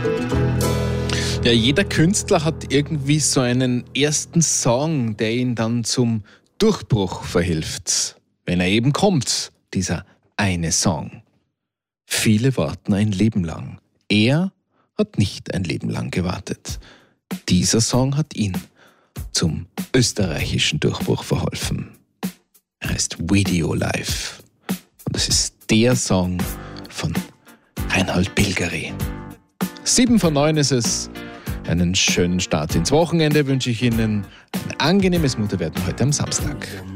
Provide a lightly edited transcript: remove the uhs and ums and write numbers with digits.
Ja, jeder Künstler hat irgendwie so einen ersten Song, der ihn dann zum Durchbruch verhilft. Wenn er eben kommt, dieser eine Song. Viele warten ein Leben lang. Er hat nicht ein Leben lang gewartet. Dieser Song hat ihn zum österreichischen Durchbruch verholfen. Er heißt Video Live. Und es ist der Song von Reinhold Bilgeri. 7 von 9 ist es. Einen schönen Start ins Wochenende wünsche ich Ihnen. Ein angenehmes Mutterwerden heute am Samstag.